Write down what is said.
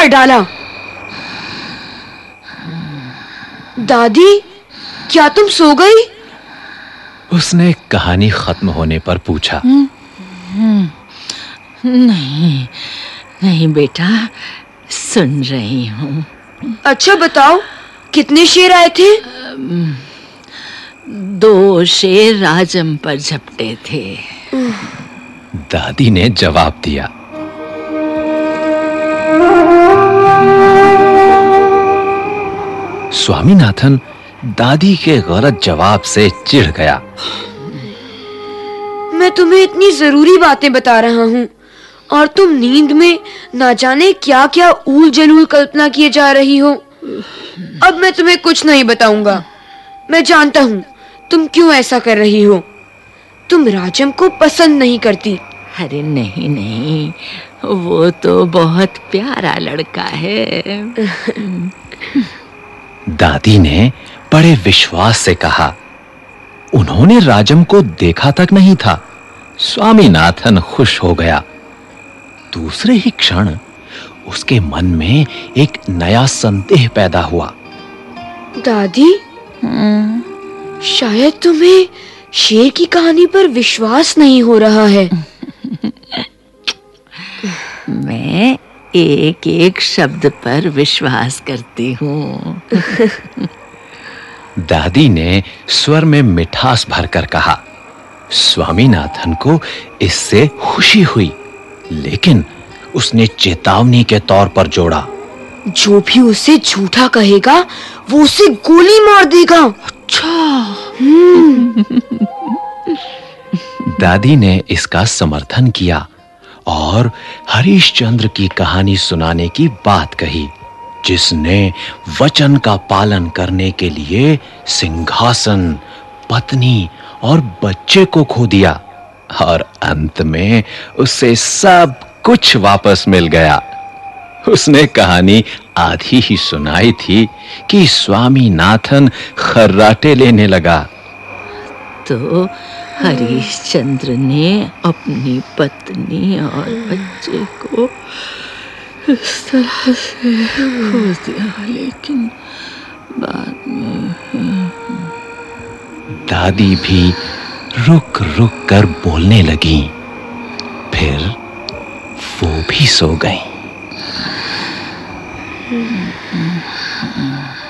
मार डाला। दादी, क्या तुम सो गई? उसने कहानी खत्म होने पर पूछा। नहीं नहीं बेटा, सुन रही हूँ। अच्छा बताओ, कितने शेर आए थे? 2 शेर राजम पर झपटे थे। दादी ने जवाब दिया। स्वामीनाथन दादी के गलत जवाब से चिढ़ गया। मैं तुम्हें इतनी जरूरी बातें बता रहा हूँ और तुम नींद में ना जाने क्या क्या ऊल जलूल कल्पना किए जा रही हो। अब मैं तुम्हें कुछ नहीं बताऊंगा। मैं जानता हूँ तुम क्यों ऐसा कर रही हो। तुम राजम को पसंद नहीं करती। अरे नहीं नहीं, वो तो बहुत प्यारा लड़का है। दादी ने बड़े विश्वास से कहा। उन्होंने राजम को देखा तक नहीं था। स्वामीनाथन खुश हो गया। दूसरे ही क्षण उसके मन में एक नया संदेह पैदा हुआ। दादी, शायद तुम्हें शेर की कहानी पर विश्वास नहीं हो रहा है। मैं एक एक शब्द पर विश्वास करती हूँ। दादी ने स्वर में मिठास भरकर कहा। स्वामीनाथन को इससे खुशी हुई, लेकिन उसने चेतावनी के तौर पर जोड़ा। जो भी उसे झूठा कहेगा वो उसे गोली मार देगा। अच्छा। दादी ने इसका समर्थन किया और हरिश्चंद्र की कहानी सुनाने की बात कही, जिसने वचन का पालन करने के लिए सिंहासन, पत्नी और बच्चे को खो दिया और अंत में उसे सब कुछ वापस मिल गया। उसने कहानी आधी ही सुनाई थी कि स्वामीनाथन खर्राटे लेने लगा। तो हरिश्चंद्र ने अपनी पत्नी और बच्चे को इस तरह से खो दिया, लेकिन बाद में दादी भी रुक रुक कर बोलने लगी। फिर वो भी सो गईं।